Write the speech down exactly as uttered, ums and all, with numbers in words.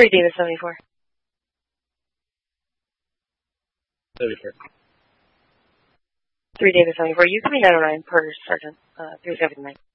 three Davis seventy-four. seventy-four. three Davis seventy-four. You can be nine oh nine per Sergeant. Uh, three seventy-nine.